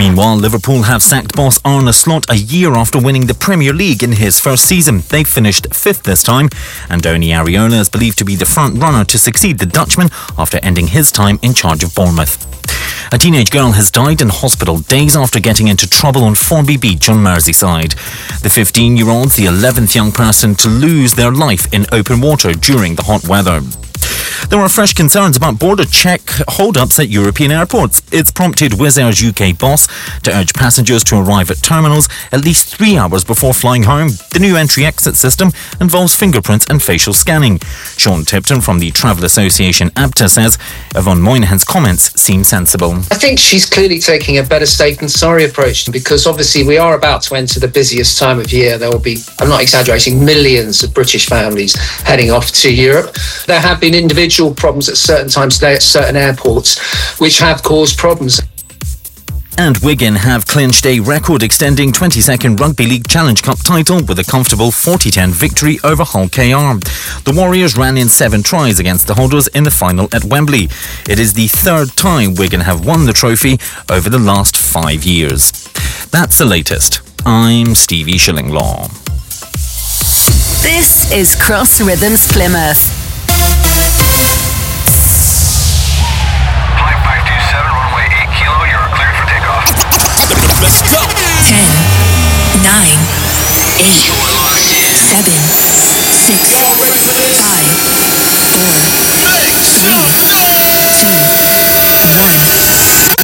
Meanwhile, Liverpool have sacked boss Arne Slot a year after winning the Premier League in his first season. They finished fifth this time. Andoni Areola is believed to be the front runner to succeed the Dutchman after ending his time in charge of Bournemouth. A teenage girl has died in hospital days after getting into trouble on Formby Beach on Merseyside. The 15-year-old's the 11th young person to lose their life in open water during the hot weather. There are fresh concerns about border check hold-ups at European airports. It's prompted Wizz Air's UK boss to urge passengers to arrive at terminals at least 3 hours before flying home. The new entry-exit system involves fingerprints and facial scanning. Sean Tipton from the Travel Association ABTA says Yvonne Moynihan's comments seem sensible. I think she's clearly taking a better safe than sorry approach, because obviously we are about to enter the busiest time of year. There will be, I'm not exaggerating, millions of British families heading off to Europe. There have been individual problems at certain times today at certain airports which have caused problems. And Wigan have clinched a record-extending 22nd Rugby League Challenge Cup title with a comfortable 40-10 victory over Hull KR. The Warriors ran in 7 tries against the holders in the final at Wembley. It is the third time Wigan have won the trophy over the last 5 years. That's the latest. I'm Stevie Shillinglaw. This is Cross Rhythms Plymouth. Let's go. 10, 9, 8.